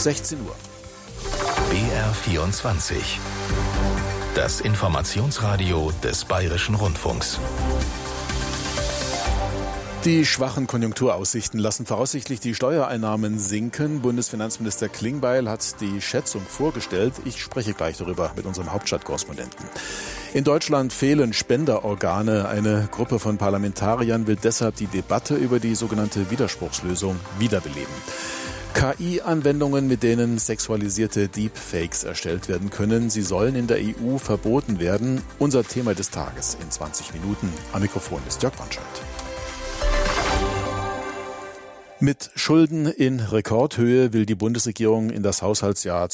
16 Uhr. BR24. Das Informationsradio des Bayerischen Rundfunks. Die schwachen Konjunkturaussichten lassen voraussichtlich die Steuereinnahmen sinken. Bundesfinanzminister Klingbeil hat die Schätzung vorgestellt. Ich spreche gleich darüber mit unserem Hauptstadtkorrespondenten. In Deutschland fehlen Spenderorgane. Eine Gruppe von Parlamentariern will deshalb die Debatte über die sogenannte Widerspruchslösung wiederbeleben. KI-Anwendungen, mit denen sexualisierte Deepfakes erstellt werden können, sie sollen in der EU verboten werden. Unser Thema des Tages in 20 Minuten. Am Mikrofon ist Jörg Bonscheid. Mit Schulden in Rekordhöhe will die Bundesregierung in das Haushaltsjahr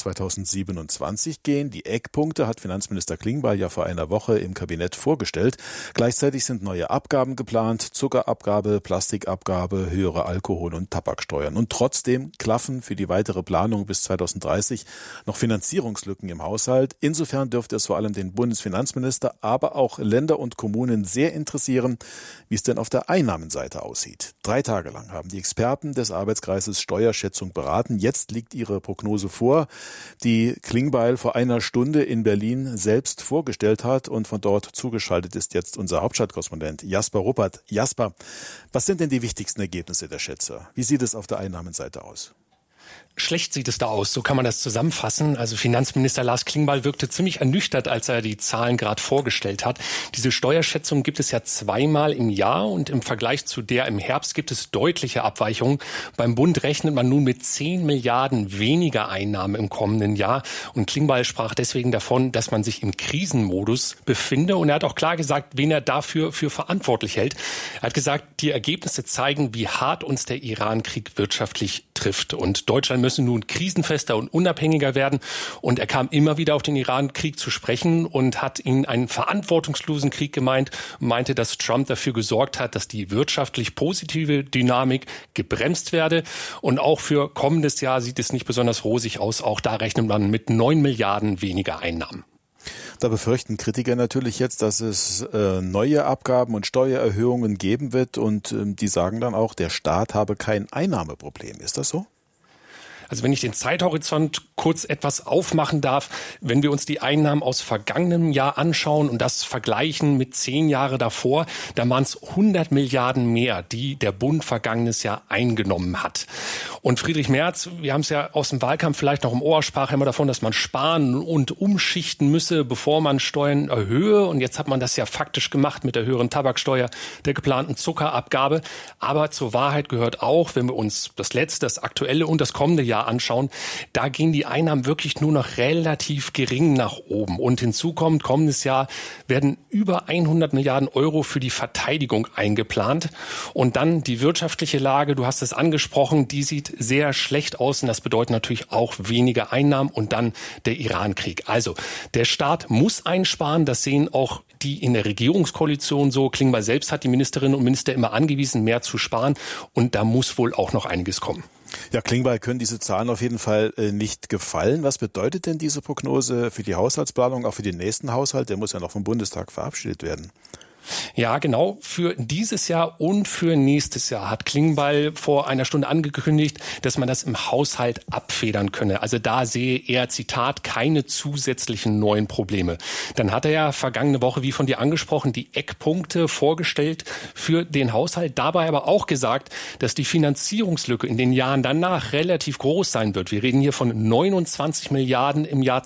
2027 gehen. Die Eckpunkte hat Finanzminister Klingbeil ja vor einer Woche im Kabinett vorgestellt. Gleichzeitig sind neue Abgaben geplant, Zuckerabgabe, Plastikabgabe, höhere Alkohol- und Tabaksteuern. Und trotzdem klaffen für die weitere Planung bis 2030 noch Finanzierungslücken im Haushalt. Insofern dürfte es vor allem den Bundesfinanzminister, aber auch Länder und Kommunen sehr interessieren, wie es denn auf der Einnahmenseite aussieht. 3 Tage lang haben die Experten des Arbeitskreises Steuerschätzung beraten. Jetzt liegt ihre Prognose vor, die Klingbeil vor einer Stunde in Berlin selbst vorgestellt hat, und von dort zugeschaltet ist jetzt unser Hauptstadtkorrespondent Jasper Ruppert. Jasper, was sind denn die wichtigsten Ergebnisse der Schätzer? Wie sieht es auf der Einnahmenseite aus? Schlecht sieht es da aus, so kann man das zusammenfassen. Also Finanzminister Lars Klingbeil wirkte ziemlich ernüchtert, als er die Zahlen gerade vorgestellt hat. Diese Steuerschätzung gibt es ja 2-mal im Jahr und im Vergleich zu der im Herbst gibt es deutliche Abweichungen. Beim Bund rechnet man nun mit 10 Milliarden weniger Einnahmen im kommenden Jahr. Und Klingbeil sprach deswegen davon, dass man sich im Krisenmodus befinde. Und er hat auch klar gesagt, wen er dafür für verantwortlich hält. Er hat gesagt, die Ergebnisse zeigen, wie hart uns der Iran-Krieg wirtschaftlich trifft. Und Deutschland müsse nun krisenfester und unabhängiger werden. Und er kam immer wieder auf den Iran-Krieg zu sprechen und hat ihn einen verantwortungslosen Krieg gemeint und meinte, dass Trump dafür gesorgt hat, dass die wirtschaftlich positive Dynamik gebremst werde. Und auch für kommendes Jahr sieht es nicht besonders rosig aus. Auch da rechnet man mit 9 Milliarden weniger Einnahmen. Da befürchten Kritiker natürlich jetzt, dass es neue Abgaben und Steuererhöhungen geben wird, und die sagen dann auch, der Staat habe kein Einnahmeproblem. Ist das so? Also wenn ich den Zeithorizont kurz etwas aufmachen darf, wenn wir uns die Einnahmen aus vergangenem Jahr anschauen und das vergleichen mit 10 Jahre davor, dann waren es 100 Milliarden mehr, die der Bund vergangenes Jahr eingenommen hat. Und Friedrich Merz, wir haben es ja aus dem Wahlkampf vielleicht noch im Ohr, sprach immer davon, dass man sparen und umschichten müsse, bevor man Steuern erhöhe. Und jetzt hat man das ja faktisch gemacht mit der höheren Tabaksteuer, der geplanten Zuckerabgabe. Aber zur Wahrheit gehört auch, wenn wir uns das letzte, das aktuelle und das kommende Jahr anschauen, da gehen die Einnahmen wirklich nur noch relativ gering nach oben. Und hinzu kommt, kommendes Jahr werden über 100 Milliarden Euro für die Verteidigung eingeplant. Und dann die wirtschaftliche Lage, du hast es angesprochen, die sieht sehr schlecht aus. Und das bedeutet natürlich auch weniger Einnahmen und dann der Iran-Krieg. Also der Staat muss einsparen, das sehen auch die in der Regierungskoalition so. Klingbeil selbst hat die Ministerinnen und Minister immer angewiesen, mehr zu sparen. Und da muss wohl auch noch einiges kommen. Ja, Klingbeil können diese Zahlen auf jeden Fall nicht gefallen. Was bedeutet denn diese Prognose für die Haushaltsplanung, auch für den nächsten Haushalt? Der muss ja noch vom Bundestag verabschiedet werden. Ja, genau. Für dieses Jahr und für nächstes Jahr hat Klingbeil vor einer Stunde angekündigt, dass man das im Haushalt abfedern könne. Also da sehe er, Zitat, keine zusätzlichen neuen Probleme. Dann hat er ja vergangene Woche, wie von dir angesprochen, die Eckpunkte vorgestellt für den Haushalt. Dabei aber auch gesagt, dass die Finanzierungslücke in den Jahren danach relativ groß sein wird. Wir reden hier von 29 Milliarden im Jahr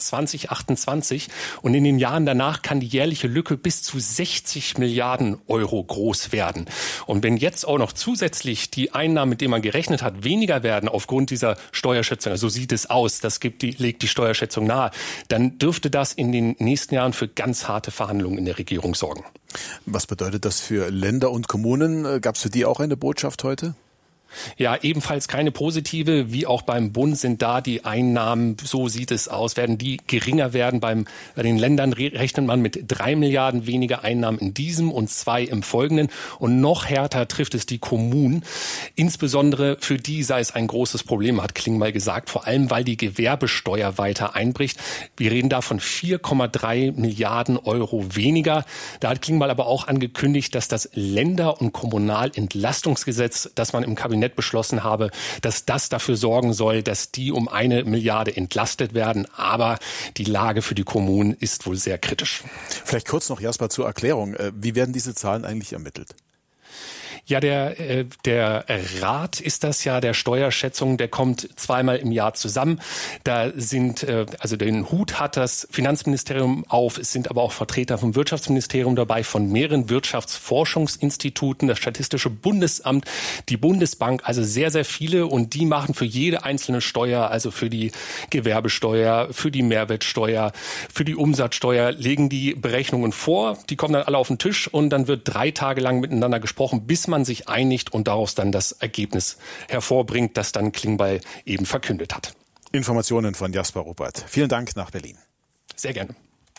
2028. Und in den Jahren danach kann die jährliche Lücke bis zu 60 Milliarden Euro groß werden. Und wenn jetzt auch noch zusätzlich die Einnahmen, mit denen man gerechnet hat, weniger werden aufgrund dieser Steuerschätzung, also so sieht es aus, legt die Steuerschätzung nahe, dann dürfte das in den nächsten Jahren für ganz harte Verhandlungen in der Regierung sorgen. Was bedeutet das für Länder und Kommunen? Gab es für die auch eine Botschaft heute? Ja, ebenfalls keine positive. Wie auch beim Bund sind da die Einnahmen, so sieht es aus, werden die geringer werden. Bei den Ländern rechnet man mit 3 Milliarden weniger Einnahmen in diesem und 2 im folgenden. Und noch härter trifft es die Kommunen. Insbesondere für die sei es ein großes Problem, hat Klingbeil gesagt. Vor allem, weil die Gewerbesteuer weiter einbricht. Wir reden da von 4,3 Milliarden Euro weniger. Da hat Klingbeil aber auch angekündigt, dass das Länder- und Kommunalentlastungsgesetz, das man im Kabinett Kabinett beschlossen habe, dass das dafür sorgen soll, dass die um 1 Milliarde entlastet werden. Aber die Lage für die Kommunen ist wohl sehr kritisch. Vielleicht kurz noch, Jasper, zur Erklärung. Wie werden diese Zahlen eigentlich ermittelt? Ja, der Rat ist das ja, der Steuerschätzung, der kommt zweimal im Jahr zusammen. Da sind, also den Hut hat das Finanzministerium auf, es sind aber auch Vertreter vom Wirtschaftsministerium dabei, von mehreren Wirtschaftsforschungsinstituten, das Statistische Bundesamt, die Bundesbank, also sehr, sehr viele, und die machen für jede einzelne Steuer, also für die Gewerbesteuer, für die Mehrwertsteuer, für die Umsatzsteuer, legen die Berechnungen vor, die kommen dann alle auf den Tisch und dann wird 3 Tage lang miteinander gesprochen, bis man sich einigt und daraus dann das Ergebnis hervorbringt, das dann Klingbeil eben verkündet hat. Informationen von Jasper Ruppert. Vielen Dank nach Berlin. Sehr gerne.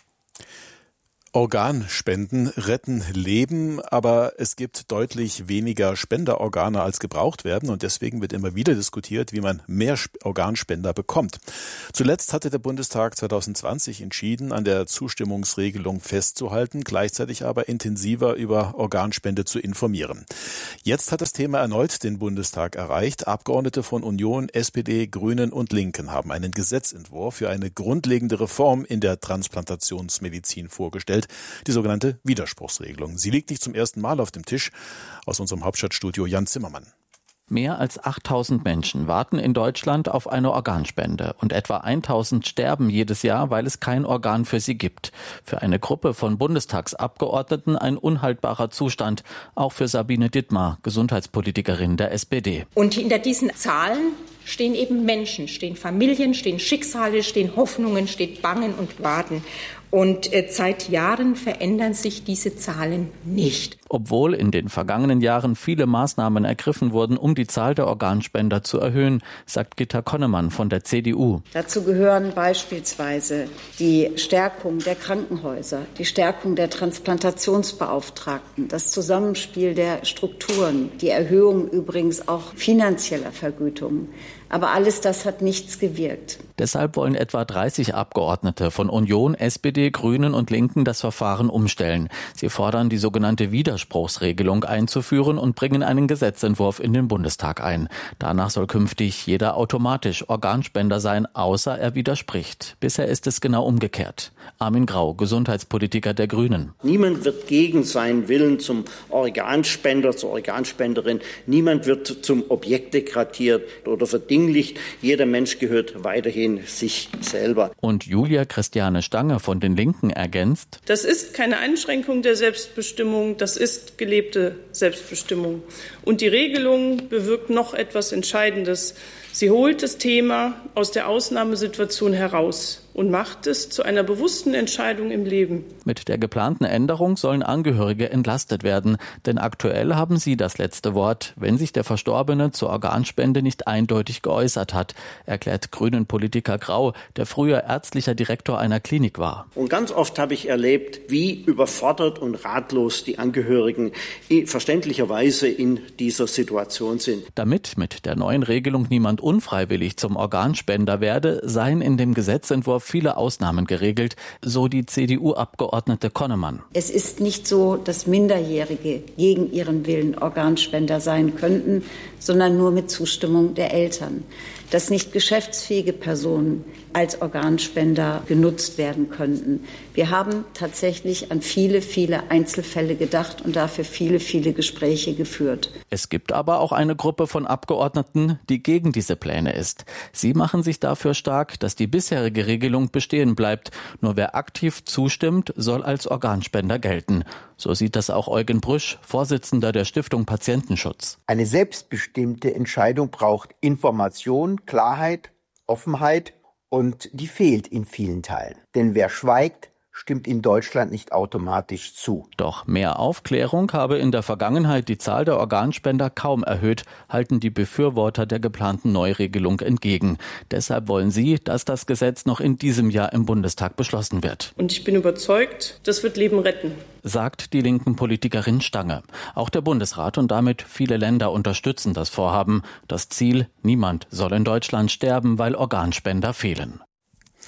Organspenden retten Leben, aber es gibt deutlich weniger Spenderorgane, als gebraucht werden, und deswegen wird immer wieder diskutiert, wie man mehr Organspender bekommt. Zuletzt hatte der Bundestag 2020 entschieden, an der Zustimmungsregelung festzuhalten, gleichzeitig aber intensiver über Organspende zu informieren. Jetzt hat das Thema erneut den Bundestag erreicht. Abgeordnete von Union, SPD, Grünen und Linken haben einen Gesetzentwurf für eine grundlegende Reform in der Transplantationsmedizin vorgestellt, die sogenannte Widerspruchsregelung. Sie liegt nicht zum ersten Mal auf dem Tisch. Aus unserem Hauptstadtstudio Jan Zimmermann. Mehr als 8.000 Menschen warten in Deutschland auf eine Organspende und etwa 1.000 sterben jedes Jahr, weil es kein Organ für sie gibt. Für eine Gruppe von Bundestagsabgeordneten ein unhaltbarer Zustand, auch für Sabine Dittmar, Gesundheitspolitikerin der SPD. Und hinter diesen Zahlen stehen eben Menschen, stehen Familien, stehen Schicksale, stehen Hoffnungen, steht Bangen und Warten. Und seit Jahren verändern sich diese Zahlen nicht. Obwohl in den vergangenen Jahren viele Maßnahmen ergriffen wurden, um die Zahl der Organspender zu erhöhen, sagt Gitta Konnemann von der CDU. Dazu gehören beispielsweise die Stärkung der Krankenhäuser, die Stärkung der Transplantationsbeauftragten, das Zusammenspiel der Strukturen, die Erhöhung übrigens auch finanzieller Vergütungen. Aber alles das hat nichts gewirkt. Deshalb wollen etwa 30 Abgeordnete von Union, SPD, Grünen und Linken das Verfahren umstellen. Sie fordern, die sogenannte Widerspruchsregelung einzuführen und bringen einen Gesetzentwurf in den Bundestag ein. Danach soll künftig jeder automatisch Organspender sein, außer er widerspricht. Bisher ist es genau umgekehrt. Armin Grau, Gesundheitspolitiker der Grünen. Niemand wird gegen seinen Willen zum Organspender, zur Organspenderin. Niemand wird zum Objekt degradiert oder verdinglicht. Jeder Mensch gehört weiterhin sich selber. Und Julia Christiane Stange von den Linken ergänzt: Das ist keine Einschränkung der Selbstbestimmung, das ist gelebte Selbstbestimmung. Und die Regelung bewirkt noch etwas Entscheidendes. Sie holt das Thema aus der Ausnahmesituation heraus und macht es zu einer bewussten Entscheidung im Leben. Mit der geplanten Änderung sollen Angehörige entlastet werden, denn aktuell haben sie das letzte Wort, wenn sich der Verstorbene zur Organspende nicht eindeutig geäußert hat, erklärt Grünen-Politiker Grau, der früher ärztlicher Direktor einer Klinik war. Und ganz oft habe ich erlebt, wie überfordert und ratlos die Angehörigen verständlicherweise in dieser Situation sind. Damit mit der neuen Regelung niemand unfreiwillig zum Organspender werde, seien in dem Gesetzentwurf viele Ausnahmen geregelt, so die CDU-Abgeordnete Konnemann. Es ist nicht so, dass Minderjährige gegen ihren Willen Organspender sein könnten, sondern nur mit Zustimmung der Eltern. Dass nicht geschäftsfähige Personen als Organspender genutzt werden könnten. Wir haben tatsächlich an viele, viele Einzelfälle gedacht und dafür viele, viele Gespräche geführt. Es gibt aber auch eine Gruppe von Abgeordneten, die gegen diese Pläne ist. Sie machen sich dafür stark, dass die bisherige Regelung bestehen bleibt. Nur wer aktiv zustimmt, soll als Organspender gelten. So sieht das auch Eugen Brüsch, Vorsitzender der Stiftung Patientenschutz. Eine selbstbestimmte Entscheidung braucht Information, Klarheit, Offenheit, und die fehlt in vielen Teilen. Denn wer schweigt, stimmt in Deutschland nicht automatisch zu. Doch mehr Aufklärung habe in der Vergangenheit die Zahl der Organspender kaum erhöht, halten die Befürworter der geplanten Neuregelung entgegen. Deshalb wollen sie, dass das Gesetz noch in diesem Jahr im Bundestag beschlossen wird. Und ich bin überzeugt, das wird Leben retten, sagt die linken Politikerin Stange. Auch der Bundesrat und damit viele Länder unterstützen das Vorhaben. Das Ziel: Niemand soll in Deutschland sterben, weil Organspender fehlen.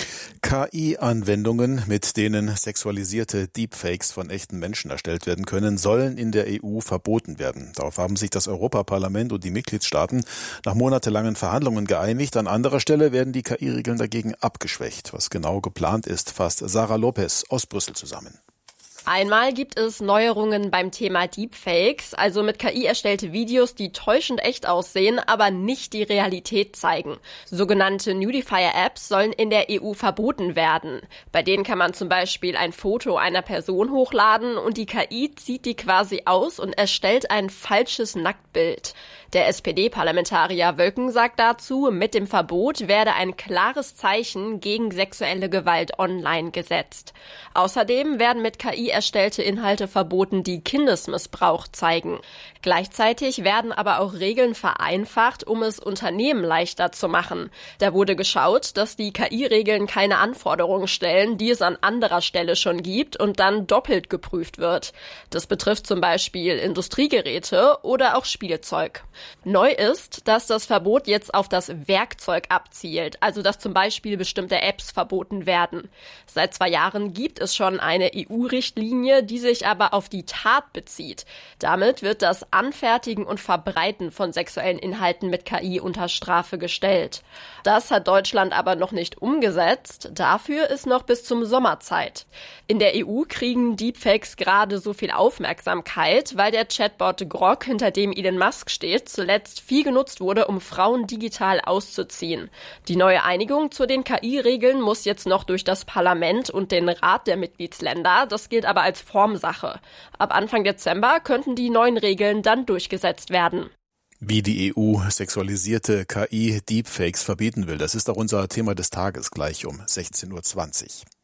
KI-Anwendungen, mit denen sexualisierte Deepfakes von echten Menschen erstellt werden können, sollen in der EU verboten werden. Darauf haben sich das Europaparlament und die Mitgliedstaaten nach monatelangen Verhandlungen geeinigt. An anderer Stelle werden die KI-Regeln dagegen abgeschwächt. Was genau geplant ist, fasst Sarah Lopez aus Brüssel zusammen. Einmal gibt es Neuerungen beim Thema Deepfakes, also mit KI erstellte Videos, die täuschend echt aussehen, aber nicht die Realität zeigen. Sogenannte Nudifier-Apps sollen in der EU verboten werden. Bei denen kann man zum Beispiel ein Foto einer Person hochladen und die KI zieht die quasi aus und erstellt ein falsches Nacktbild. Der SPD-Parlamentarier Wölken sagt dazu, mit dem Verbot werde ein klares Zeichen gegen sexuelle Gewalt online gesetzt. Außerdem werden mit KI erstellte Inhalte verboten, die Kindesmissbrauch zeigen. Gleichzeitig werden aber auch Regeln vereinfacht, um es Unternehmen leichter zu machen. Da wurde geschaut, dass die KI-Regeln keine Anforderungen stellen, die es an anderer Stelle schon gibt und dann doppelt geprüft wird. Das betrifft zum Beispiel Industriegeräte oder auch Spielzeug. Neu ist, dass das Verbot jetzt auf das Werkzeug abzielt, also dass zum Beispiel bestimmte Apps verboten werden. Seit 2 Jahren gibt es schon eine EU-Richtlinie, die sich aber auf die Tat bezieht. Damit wird das Anfertigen und Verbreiten von sexuellen Inhalten mit KI unter Strafe gestellt. Das hat Deutschland aber noch nicht umgesetzt. Dafür ist noch bis zum Sommer Zeit. In der EU kriegen Deepfakes gerade so viel Aufmerksamkeit, weil der Chatbot Grok, hinter dem Elon Musk steht, zuletzt viel genutzt wurde, um Frauen digital auszuziehen. Die neue Einigung zu den KI-Regeln muss jetzt noch durch das Parlament und den Rat der Mitgliedsländer. Das gilt aber als Formsache. Ab Anfang Dezember könnten die neuen Regeln dann durchgesetzt werden. Wie die EU sexualisierte KI-Deepfakes verbieten will, das ist auch unser Thema des Tages gleich um 16:20 Uhr.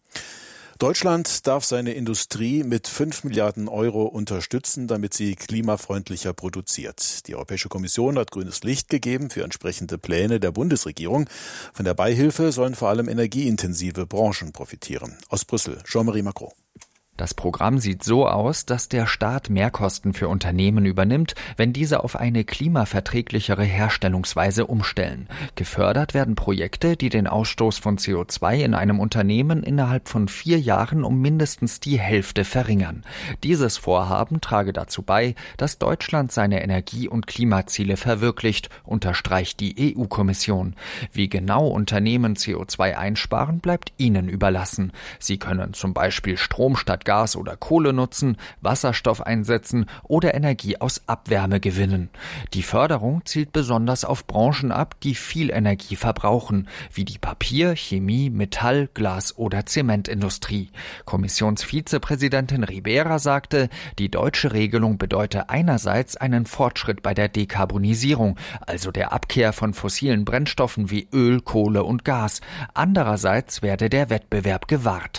Deutschland darf seine Industrie mit 5 Milliarden Euro unterstützen, damit sie klimafreundlicher produziert. Die Europäische Kommission hat grünes Licht gegeben für entsprechende Pläne der Bundesregierung. Von der Beihilfe sollen vor allem energieintensive Branchen profitieren. Aus Brüssel, Jean-Marie Macron. Das Programm sieht so aus, dass der Staat Mehrkosten für Unternehmen übernimmt, wenn diese auf eine klimaverträglichere Herstellungsweise umstellen. Gefördert werden Projekte, die den Ausstoß von CO2 in einem Unternehmen innerhalb von 4 Jahren um mindestens die Hälfte verringern. Dieses Vorhaben trage dazu bei, dass Deutschland seine Energie- und Klimaziele verwirklicht, unterstreicht die EU-Kommission. Wie genau Unternehmen CO2 einsparen, bleibt ihnen überlassen. Sie können zum Beispiel Strom statt Gas oder Kohle nutzen, Wasserstoff einsetzen oder Energie aus Abwärme gewinnen. Die Förderung zielt besonders auf Branchen ab, die viel Energie verbrauchen, wie die Papier-, Chemie-, Metall-, Glas- oder Zementindustrie. Kommissionsvizepräsidentin Ribera sagte, die deutsche Regelung bedeute einerseits einen Fortschritt bei der Dekarbonisierung, also der Abkehr von fossilen Brennstoffen wie Öl, Kohle und Gas. Andererseits werde der Wettbewerb gewahrt.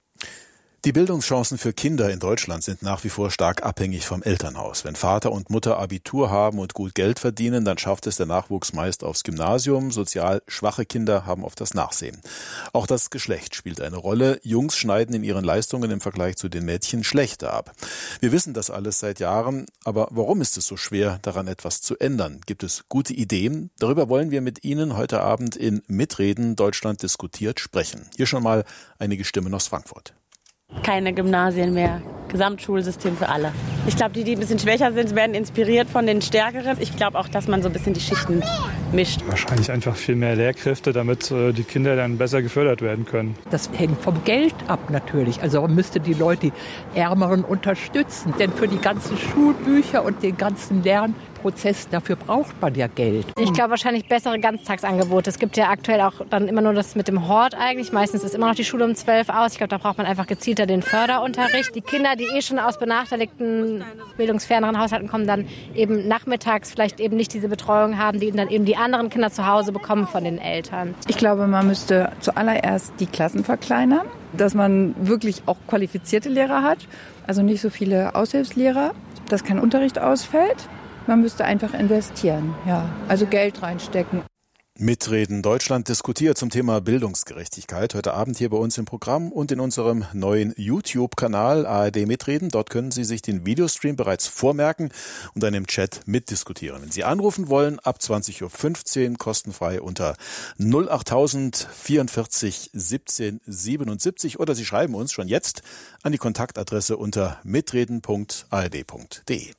Die Bildungschancen für Kinder in Deutschland sind nach wie vor stark abhängig vom Elternhaus. Wenn Vater und Mutter Abitur haben und gut Geld verdienen, dann schafft es der Nachwuchs meist aufs Gymnasium. Sozial schwache Kinder haben oft das Nachsehen. Auch das Geschlecht spielt eine Rolle. Jungs schneiden in ihren Leistungen im Vergleich zu den Mädchen schlechter ab. Wir wissen das alles seit Jahren, aber warum ist es so schwer, daran etwas zu ändern? Gibt es gute Ideen? Darüber wollen wir mit Ihnen heute Abend in Mitreden Deutschland diskutiert sprechen. Hier schon mal einige Stimmen aus Frankfurt. Keine Gymnasien mehr. Gesamtschulsystem für alle. Ich glaube, die ein bisschen schwächer sind, werden inspiriert von den Stärkeren. Ich glaube auch, dass man so ein bisschen die Schichten mischt. Wahrscheinlich einfach viel mehr Lehrkräfte, damit die Kinder dann besser gefördert werden können. Das hängt vom Geld ab natürlich. Also man müsste die Leute, die Ärmeren, unterstützen. Denn für die ganzen Schulbücher und den ganzen Lernprozess, dafür braucht man ja Geld. Ich glaube wahrscheinlich bessere Ganztagsangebote. Es gibt ja aktuell auch dann immer nur das mit dem Hort eigentlich. Meistens ist immer noch die Schule um 12 aus. Ich glaube, da braucht man einfach gezielter den Förderunterricht. Die Kinder, die schon aus benachteiligten, bildungsferneren Haushalten kommen, dann eben nachmittags vielleicht eben nicht diese Betreuung haben, die dann eben die anderen Kinder zu Hause bekommen von den Eltern. Ich glaube, man müsste zuallererst die Klassen verkleinern, dass man wirklich auch qualifizierte Lehrer hat, also nicht so viele Aushilfslehrer, dass kein Unterricht ausfällt. Man müsste einfach investieren, ja, also Geld reinstecken. Mitreden Deutschland diskutiert zum Thema Bildungsgerechtigkeit. Heute Abend hier bei uns im Programm und in unserem neuen YouTube-Kanal ARD Mitreden. Dort können Sie sich den Videostream bereits vormerken und dann im Chat mitdiskutieren. Wenn Sie anrufen wollen, ab 20.15 Uhr kostenfrei unter 08000 44 17 77 oder Sie schreiben uns schon jetzt an die Kontaktadresse unter mitreden.ard.de.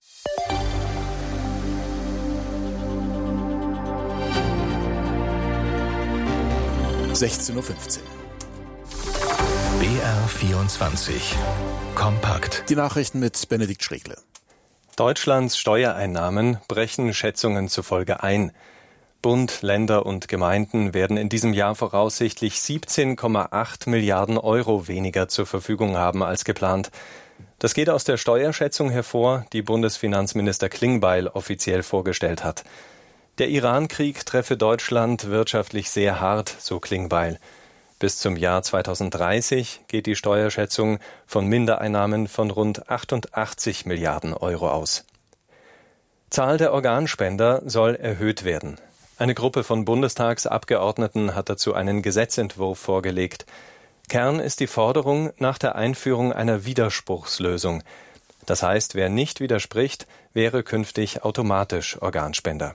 16.15 Uhr. BR24 Kompakt. Die Nachrichten mit Benedikt Schregle. Deutschlands Steuereinnahmen brechen Schätzungen zufolge ein. Bund, Länder und Gemeinden werden in diesem Jahr voraussichtlich 17,8 Milliarden Euro weniger zur Verfügung haben als geplant. Das geht aus der Steuerschätzung hervor, die Bundesfinanzminister Klingbeil offiziell vorgestellt hat. Der Iran-Krieg treffe Deutschland wirtschaftlich sehr hart, so Klingbeil. Bis zum Jahr 2030 geht die Steuerschätzung von Mindereinnahmen von rund 88 Milliarden Euro aus. Zahl der Organspender soll erhöht werden. Eine Gruppe von Bundestagsabgeordneten hat dazu einen Gesetzentwurf vorgelegt. Kern ist die Forderung nach der Einführung einer Widerspruchslösung. Das heißt, wer nicht widerspricht, wäre künftig automatisch Organspender.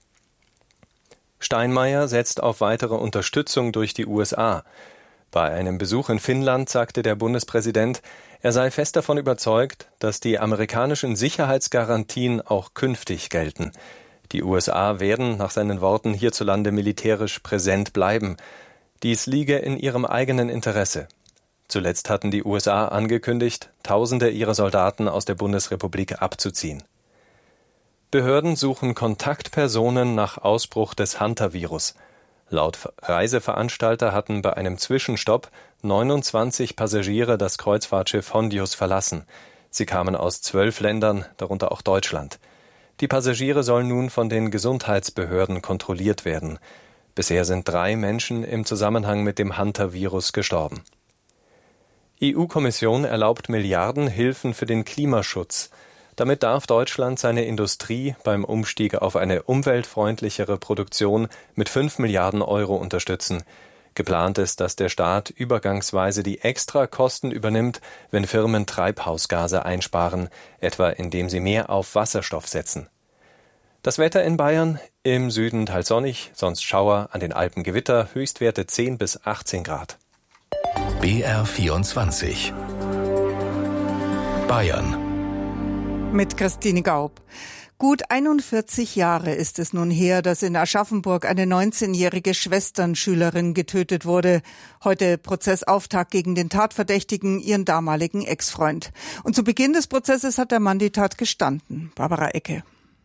Steinmeier setzt auf weitere Unterstützung durch die USA. Bei einem Besuch in Finnland sagte der Bundespräsident, er sei fest davon überzeugt, dass die amerikanischen Sicherheitsgarantien auch künftig gelten. Die USA werden nach seinen Worten hierzulande militärisch präsent bleiben. Dies liege in ihrem eigenen Interesse. Zuletzt hatten die USA angekündigt, Tausende ihrer Soldaten aus der Bundesrepublik abzuziehen. Behörden suchen Kontaktpersonen nach Ausbruch des Hunter-Virus. Laut Reiseveranstalter hatten bei einem Zwischenstopp 29 Passagiere das Kreuzfahrtschiff Hondius verlassen. Sie kamen aus 12 Ländern, darunter auch Deutschland. Die Passagiere sollen nun von den Gesundheitsbehörden kontrolliert werden. Bisher sind 3 Menschen im Zusammenhang mit dem Hunter-Virus gestorben. EU-Kommission erlaubt Milliardenhilfen für den Klimaschutz. Damit darf Deutschland seine Industrie beim Umstieg auf eine umweltfreundlichere Produktion mit 5 Milliarden Euro unterstützen. Geplant ist, dass der Staat übergangsweise die Extrakosten übernimmt, wenn Firmen Treibhausgase einsparen, etwa indem sie mehr auf Wasserstoff setzen. Das Wetter in Bayern: im Süden teils sonnig, sonst Schauer, an den Alpen Gewitter, Höchstwerte 10 bis 18 Grad. BR24 Bayern mit Christine Gaub. Gut 41 Jahre ist es nun her, dass in Aschaffenburg eine 19-jährige Schwesternschülerin getötet wurde. Heute Prozessauftakt gegen den Tatverdächtigen, ihren damaligen Ex-Freund. Und zu Beginn des Prozesses hat der Mann die Tat gestanden. Barbara Ecke.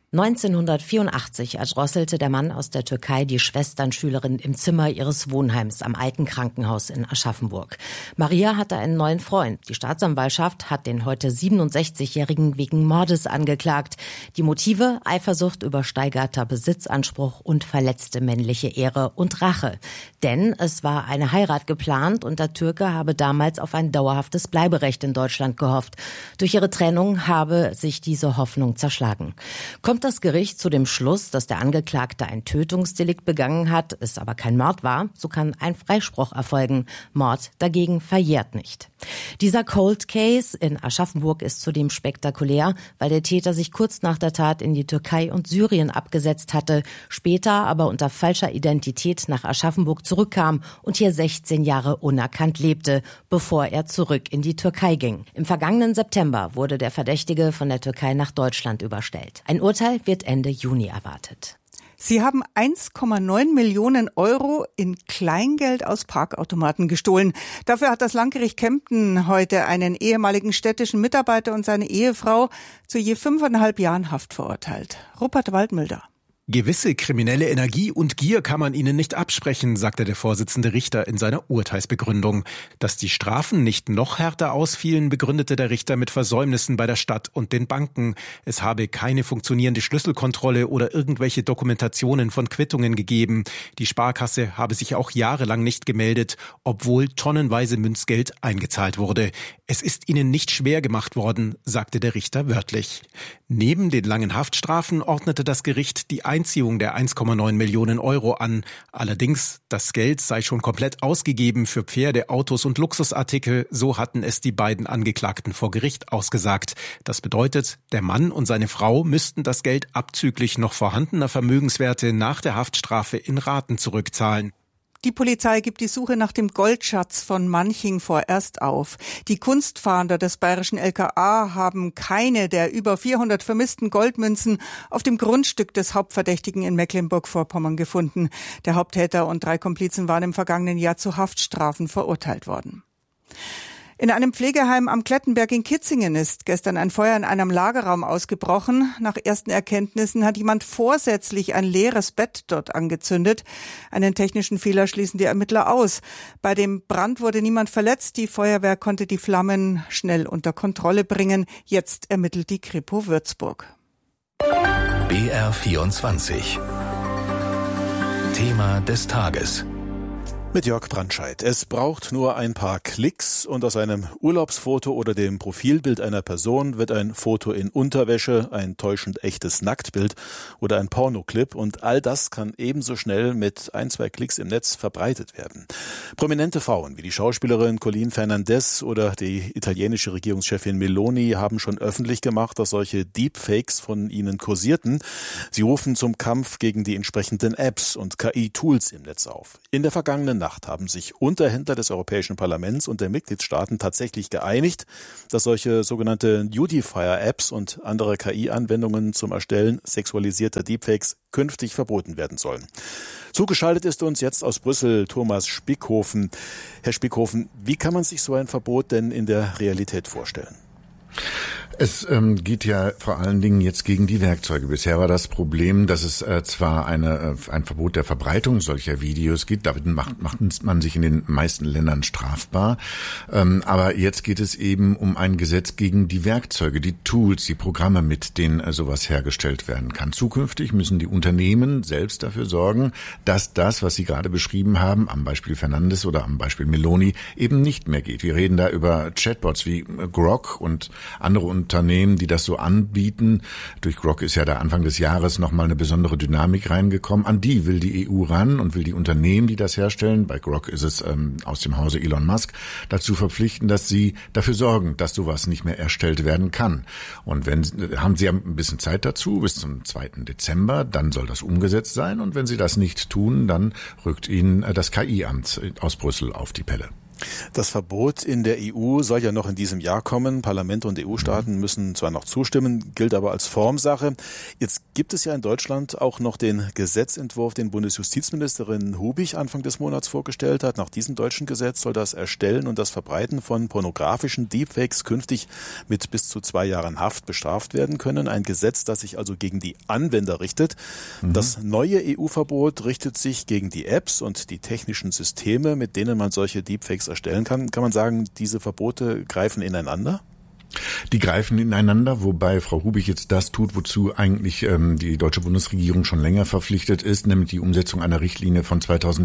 1984 erdrosselte der Mann aus der Türkei die Schwesternschülerin im Zimmer ihres Wohnheims am Alten Krankenhaus in Aschaffenburg. Maria hatte einen neuen Freund. Die Staatsanwaltschaft hat den heute 67-Jährigen wegen Mordes angeklagt. Die Motive: Eifersucht, übersteigerter Besitzanspruch und verletzte männliche Ehre und Rache. Denn es war eine Heirat geplant und der Türke habe damals auf ein dauerhaftes Bleiberecht in Deutschland gehofft. Durch ihre Trennung habe sich diese Hoffnung zerschlagen. Kommt das Gericht zu dem Schluss, dass der Angeklagte ein Tötungsdelikt begangen hat, es aber kein Mord war, so kann ein Freispruch erfolgen. Mord dagegen verjährt nicht. Dieser Cold Case in Aschaffenburg ist zudem spektakulär, weil der Täter sich kurz nach der Tat in die Türkei und Syrien abgesetzt hatte, später aber unter falscher Identität nach Aschaffenburg zurückkam und hier 16 Jahre unerkannt lebte, bevor er zurück in die Türkei ging. Im vergangenen September wurde der Verdächtige von der Türkei nach Deutschland überstellt. Ein Urteil wird Ende Juni erwartet. Sie haben 1,9 Millionen Euro in Kleingeld aus Parkautomaten gestohlen. Dafür hat das Landgericht Kempten heute einen ehemaligen städtischen Mitarbeiter und seine Ehefrau zu je 5,5 Jahren Haft verurteilt. Rupert Waldmülder. Gewisse kriminelle Energie und Gier kann man ihnen nicht absprechen, sagte der Vorsitzende Richter in seiner Urteilsbegründung. Dass die Strafen nicht noch härter ausfielen, begründete der Richter mit Versäumnissen bei der Stadt und den Banken. Es habe keine funktionierende Schlüsselkontrolle oder irgendwelche Dokumentationen von Quittungen gegeben. Die Sparkasse habe sich auch jahrelang nicht gemeldet, obwohl tonnenweise Münzgeld eingezahlt wurde. Es ist ihnen nicht schwer gemacht worden, sagte der Richter wörtlich. Neben den langen Haftstrafen ordnete das Gericht die Einziehung der 1,9 Millionen Euro an. Allerdings, das Geld sei schon komplett ausgegeben für Pferde, Autos und Luxusartikel. So hatten es die beiden Angeklagten vor Gericht ausgesagt. Das bedeutet, der Mann und seine Frau müssten das Geld abzüglich noch vorhandener Vermögenswerte nach der Haftstrafe in Raten zurückzahlen. Die Polizei gibt die Suche nach dem Goldschatz von Manching vorerst auf. Die Kunstfahnder des bayerischen LKA haben keine der über 400 vermissten Goldmünzen auf dem Grundstück des Hauptverdächtigen in Mecklenburg-Vorpommern gefunden. Der Haupttäter und 3 Komplizen waren im vergangenen Jahr zu Haftstrafen verurteilt worden. In einem Pflegeheim am Klettenberg in Kitzingen ist gestern ein Feuer in einem Lagerraum ausgebrochen. Nach ersten Erkenntnissen hat jemand vorsätzlich ein leeres Bett dort angezündet. Einen technischen Fehler schließen die Ermittler aus. Bei dem Brand wurde niemand verletzt. Die Feuerwehr konnte die Flammen schnell unter Kontrolle bringen. Jetzt ermittelt die Kripo Würzburg. BR24 Thema des Tages. Mit Jörg Brandscheid. Es braucht nur ein paar Klicks und aus einem Urlaubsfoto oder dem Profilbild einer Person wird ein Foto in Unterwäsche, ein täuschend echtes Nacktbild oder ein Pornoclip und all das kann ebenso schnell mit 1-2 Klicks im Netz verbreitet werden. Prominente Frauen wie die Schauspielerin Colleen Fernandez oder die italienische Regierungschefin Meloni haben schon öffentlich gemacht, dass solche Deepfakes von ihnen kursierten. Sie rufen zum Kampf gegen die entsprechenden Apps und KI-Tools im Netz auf. In der vergangenen Nacht haben sich Unterhändler des Europäischen Parlaments und der Mitgliedstaaten tatsächlich geeinigt, dass solche sogenannte Nudify-Apps und andere KI-Anwendungen zum Erstellen sexualisierter Deepfakes künftig verboten werden sollen. Zugeschaltet ist uns jetzt aus Brüssel Thomas Spickhofen. Herr Spickhofen, wie kann man sich so ein Verbot denn in der Realität vorstellen? Es geht ja vor allen Dingen jetzt gegen die Werkzeuge. Bisher war das Problem, dass es zwar ein Verbot der Verbreitung solcher Videos gibt, damit macht man sich in den meisten Ländern strafbar. Aber jetzt geht es eben um ein Gesetz gegen die Werkzeuge, die Tools, die Programme, mit denen sowas hergestellt werden kann. Zukünftig müssen die Unternehmen selbst dafür sorgen, dass das, was Sie gerade beschrieben haben, am Beispiel Fernandes oder am Beispiel Meloni, eben nicht mehr geht. Wir reden da über Chatbots wie Grok und andere Unternehmen, die das so anbieten. Durch Grok ist ja da Anfang des Jahres nochmal eine besondere Dynamik reingekommen. An die will die EU ran und will die Unternehmen, die das herstellen, bei Grok ist es aus dem Hause Elon Musk, dazu verpflichten, dass sie dafür sorgen, dass sowas nicht mehr erstellt werden kann. Und haben sie ein bisschen Zeit dazu, bis zum 2. Dezember, dann soll das umgesetzt sein. Und wenn sie das nicht tun, dann rückt ihnen das KI-Amt aus Brüssel auf die Pelle. Das Verbot in der EU soll ja noch in diesem Jahr kommen. Parlament und EU-Staaten müssen zwar noch zustimmen, gilt aber als Formsache. Jetzt gibt es ja in Deutschland auch noch den Gesetzentwurf, den Bundesjustizministerin Hubig Anfang des Monats vorgestellt hat. Nach diesem deutschen Gesetz soll das Erstellen und das Verbreiten von pornografischen Deepfakes künftig mit bis zu 2 Jahren Haft bestraft werden können. Ein Gesetz, das sich also gegen die Anwender richtet. Das neue EU-Verbot richtet sich gegen die Apps und die technischen Systeme, mit denen man solche Deepfakes erstellen kann. Kann man sagen, diese Verbote greifen ineinander? Die greifen ineinander, wobei Frau Hubig jetzt das tut, wozu eigentlich die deutsche Bundesregierung schon länger verpflichtet ist, nämlich die Umsetzung einer Richtlinie von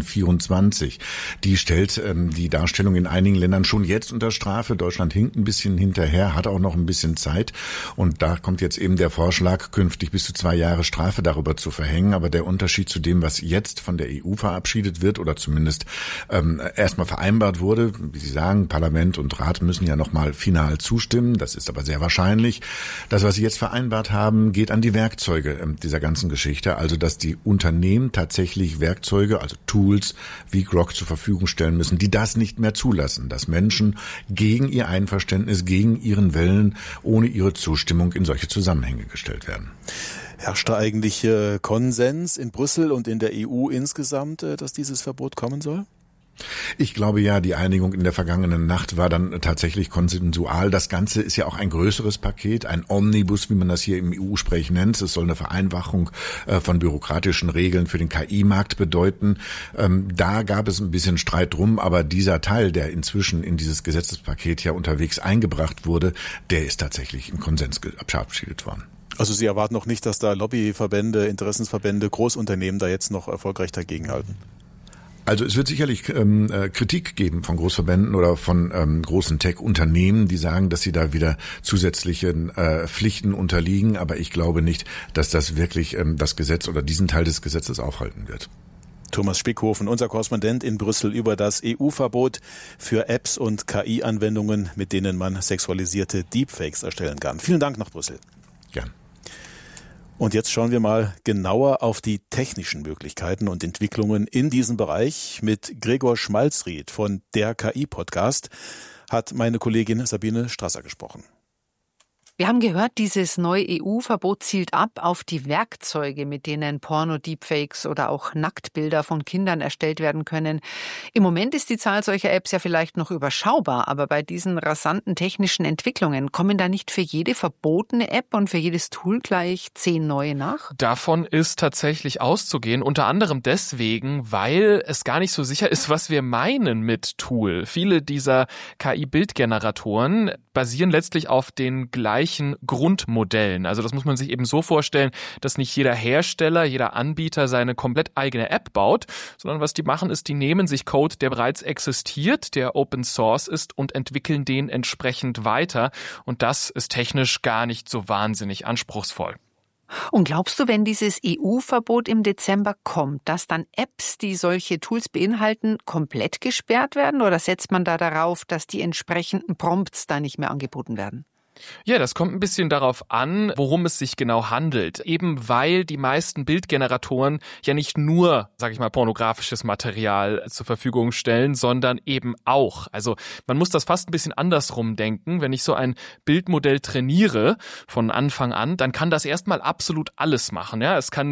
2024. Die stellt die Darstellung in einigen Ländern schon jetzt unter Strafe. Deutschland hinkt ein bisschen hinterher, hat auch noch ein bisschen Zeit. Und da kommt jetzt eben der Vorschlag, künftig bis zu 2 Jahre Strafe darüber zu verhängen. Aber der Unterschied zu dem, was jetzt von der EU verabschiedet wird oder zumindest erstmal vereinbart wurde, wie Sie sagen, Parlament und Rat müssen ja nochmal final zustimmen. Das ist aber sehr wahrscheinlich. Das, was Sie jetzt vereinbart haben, geht an die Werkzeuge dieser ganzen Geschichte. Also, dass die Unternehmen tatsächlich Werkzeuge, also Tools wie Grok zur Verfügung stellen müssen, die das nicht mehr zulassen. Dass Menschen gegen ihr Einverständnis, gegen ihren Willen, ohne ihre Zustimmung in solche Zusammenhänge gestellt werden. Herrscht da eigentlich Konsens in Brüssel und in der EU insgesamt, dass dieses Verbot kommen soll? Ich glaube ja, die Einigung in der vergangenen Nacht war dann tatsächlich konsensual. Das Ganze ist ja auch ein größeres Paket, ein Omnibus, wie man das hier im EU-Sprech nennt. Es soll eine Vereinfachung von bürokratischen Regeln für den KI-Markt bedeuten. Da gab es ein bisschen Streit drum, aber dieser Teil, der inzwischen in dieses Gesetzespaket ja unterwegs eingebracht wurde, der ist tatsächlich im Konsens verabschiedet worden. Also Sie erwarten noch nicht, dass da Lobbyverbände, Interessensverbände, Großunternehmen da jetzt noch erfolgreich dagegenhalten? Also es wird sicherlich Kritik geben von Großverbänden oder von großen Tech-Unternehmen, die sagen, dass sie da wieder zusätzlichen Pflichten unterliegen. Aber ich glaube nicht, dass das wirklich das Gesetz oder diesen Teil des Gesetzes aufhalten wird. Thomas Spickhofen, unser Korrespondent in Brüssel, über das EU-Verbot für Apps und KI-Anwendungen, mit denen man sexualisierte Deepfakes erstellen kann. Vielen Dank nach Brüssel. Gern. Und jetzt schauen wir mal genauer auf die technischen Möglichkeiten und Entwicklungen in diesem Bereich. Mit Gregor Schmalzried von der KI-Podcast hat meine Kollegin Sabine Strasser gesprochen. Wir haben gehört, dieses neue EU-Verbot zielt ab auf die Werkzeuge, mit denen Porno-Deepfakes oder auch Nacktbilder von Kindern erstellt werden können. Im Moment ist die Zahl solcher Apps ja vielleicht noch überschaubar, aber bei diesen rasanten technischen Entwicklungen kommen da nicht für jede verbotene App und für jedes Tool gleich 10 neue nach? Davon ist tatsächlich auszugehen, unter anderem deswegen, weil es gar nicht so sicher ist, was wir meinen mit Tool. Viele dieser KI-Bildgeneratoren basieren letztlich auf den gleichen Grundmodellen. Also das muss man sich eben so vorstellen, dass nicht jeder Hersteller, jeder Anbieter seine komplett eigene App baut, sondern was die machen ist, die nehmen sich Code, der bereits existiert, der Open Source ist und entwickeln den entsprechend weiter. Und das ist technisch gar nicht so wahnsinnig anspruchsvoll. Und glaubst du, wenn dieses EU-Verbot im Dezember kommt, dass dann Apps, die solche Tools beinhalten, komplett gesperrt werden? Oder setzt man da darauf, dass die entsprechenden Prompts da nicht mehr angeboten werden? Ja, das kommt ein bisschen darauf an, worum es sich genau handelt. Eben weil die meisten Bildgeneratoren ja nicht nur, sage ich mal, pornografisches Material zur Verfügung stellen, sondern eben auch. Also man muss das fast ein bisschen andersrum denken. Wenn ich so ein Bildmodell trainiere von Anfang an, dann kann das erstmal absolut alles machen. Ja, es kann